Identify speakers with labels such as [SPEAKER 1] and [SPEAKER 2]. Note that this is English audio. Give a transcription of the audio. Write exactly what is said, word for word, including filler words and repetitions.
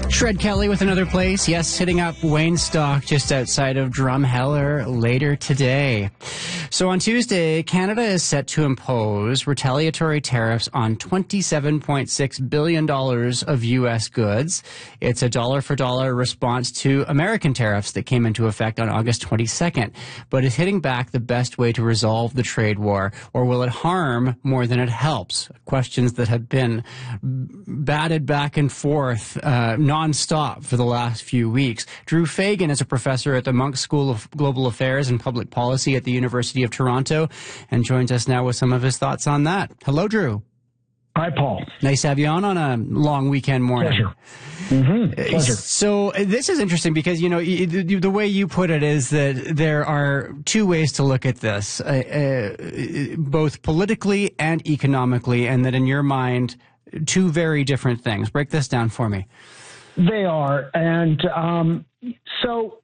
[SPEAKER 1] Shred Kelly with Another Place. Yes, hitting up Waynestock just outside of Drumheller later today. So on Tuesday, Canada is set to impose retaliatory tariffs on twenty-seven point six billion dollars of U S goods. It's a dollar-for-dollar response to American tariffs that came into effect on August twenty-second. But is hitting back the best way to resolve the trade war, or will it harm more than it helps? Questions that have been batted back and forth uh, non-stop for the last few weeks. Drew Fagan is a professor at the Munk School of Global Affairs and Public Policy at the University of Toronto and joins us now with some of his thoughts on that. Hello, Drew.
[SPEAKER 2] Hi, Paul.
[SPEAKER 1] Nice to have you on on a long weekend morning.
[SPEAKER 2] Pleasure. Mm-hmm. Pleasure.
[SPEAKER 1] So this is interesting because, you know, the way you put it is that there are two ways to look at this, uh, uh, both politically and economically, and that in your mind, two very different things. Break this down for me.
[SPEAKER 2] They are. And um, so